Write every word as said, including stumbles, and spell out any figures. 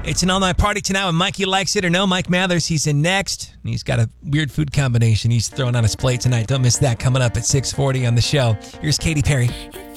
It's an all-night party tonight with Mikey Likes It or No. Mike Mathers, he's in next. He's got a weird food combination he's throwing on his plate tonight. Don't miss that coming up at six forty on the show. Here's Katy Perry.